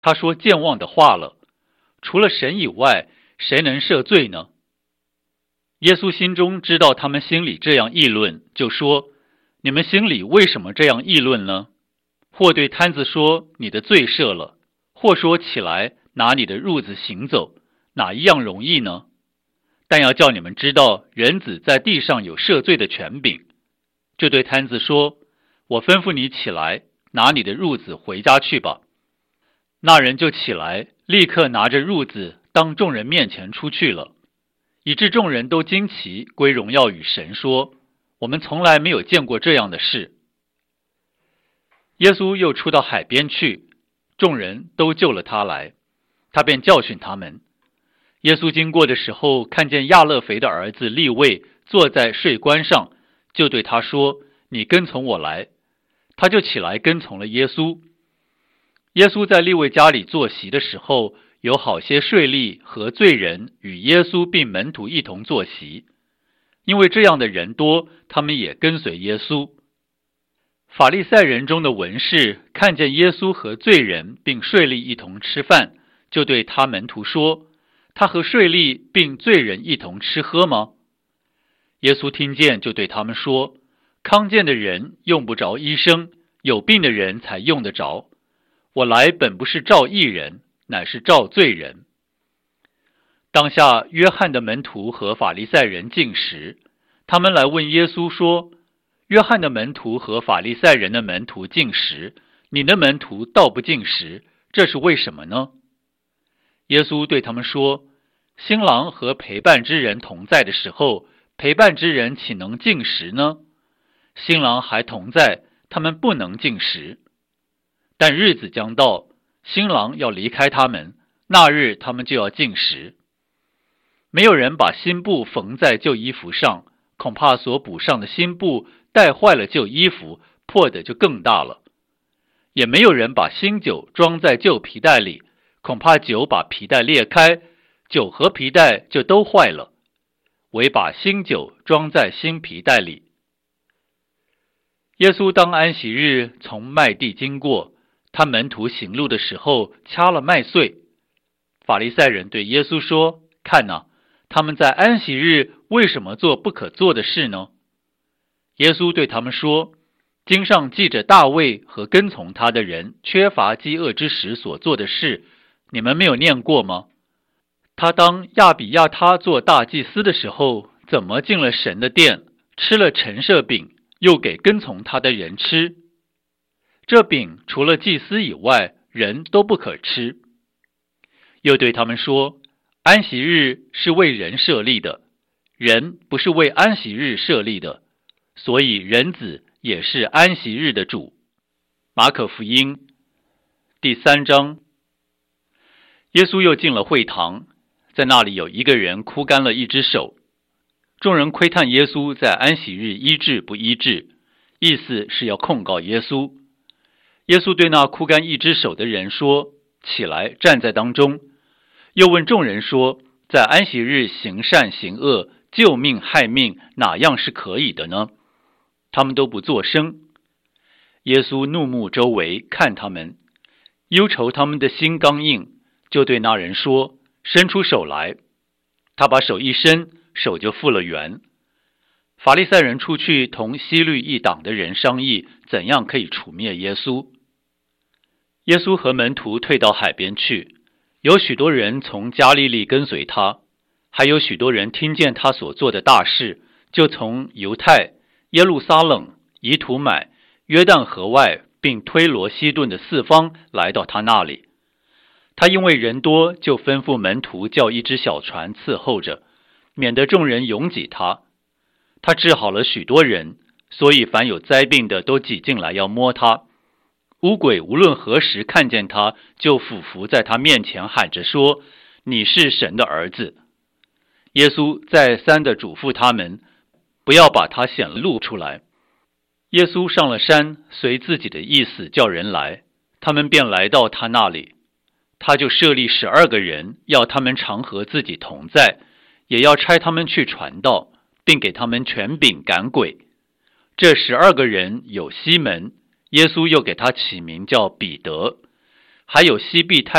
他说健忘的话了，除了神以外，谁能赦罪呢？耶稣心中知道他们心里这样议论，就说：你们心里为什么这样议论呢？或对摊子说：你的罪赦了；或说起来，拿你的褥子行走，哪一样容易呢？但要叫你们知道，人子在地上有赦罪的权柄。就对摊子说：我吩咐你起来，拿你的褥子回家去吧。那人就起来，立刻拿着褥子当众人面前出去了，以致众人都惊奇，归荣耀与神，说：我们从来没有见过这样的事。耶稣又出到海边去，众人都救了他来，他便教训他们。耶稣经过的时候，看见亚勒腓的儿子利未坐在税关上，就对他说：你跟从我来。他就起来跟从了耶稣。耶稣在利未家里坐席的时候，有好些税吏和罪人与耶稣并门徒一同坐席，因为这样的人多，他们也跟随耶稣。法利赛人中的文士看见耶稣和罪人并税吏一同吃饭，就对他门徒说：他和税吏并罪人一同吃喝吗？耶稣听见，就对他们说：康健的人用不着医生，有病的人才用得着。我来本不是召义人，乃是召罪人。当下约翰的门徒和法利赛人进食，他们来问耶稣说：约翰的门徒和法利赛人的门徒进食，你的门徒倒不进食，这是为什么呢？耶稣对他们说：新郎和陪伴之人同在的时候，陪伴之人岂能进食呢？新郎还同在，他们不能进食。但日子将到，新郎要离开他们，那日他们就要进食。没有人把新布缝在旧衣服上，恐怕所补上的新布带坏了旧衣服，破的就更大了。也没有人把新酒装在旧皮袋里，恐怕酒把皮袋裂开，酒和皮袋就都坏了。唯把新酒装在新皮袋里。耶稣当安息日从麦地经过，他门徒行路的时候掐了麦穗。法利赛人对耶稣说：看哪，他们在安息日为什么做不可做的事呢？耶稣对他们说：经上记着大卫和跟从他的人缺乏饥饿之时所做的事，你们没有念过吗？他当亚比亚他做大祭司的时候，怎么进了神的殿，吃了陈设饼，又给跟从他的人吃。这饼除了祭司以外，人都不可吃。又对他们说：安息日是为人设立的，人不是为安息日设立的，所以人子也是安息日的主。马可福音第3章。耶稣又进了会堂，在那里有一个人枯干了一只手。众人窥探耶稣在安息日医治不医治，意思是要控告耶稣。耶稣对那枯干一只手的人说：起来，站在当中。又问众人说：在安息日行善行恶，救命害命，哪样是可以的呢？他们都不作声。耶稣怒目周围，看他们，忧愁他们的心刚硬，就对那人说：伸出手来。他把手一伸，手就复了原。法利赛人出去同希律一党的人商议，怎样可以除灭耶稣。耶稣和门徒退到海边去，有许多人从加利利跟随他，还有许多人听见他所做的大事，就从犹太、耶路撒冷、以土买、约旦河外并推罗西顿的四方来到他那里。他因为人多，就吩咐门徒叫一只小船伺候着，免得众人拥挤他。他治好了许多人，所以凡有灾病的都挤进来要摸他。污鬼无论何时看见他，就俯伏在他面前喊着说：你是神的儿子。耶稣再三地嘱咐他们，不要把他显露出来。耶稣上了山，随自己的意思叫人来，他们便来到他那里。他就设立12个人，要他们常和自己同在，也要差他们去传道，并给他们权柄赶鬼。这12个人有西门，耶稣又给他起名叫彼得； 还有西庇太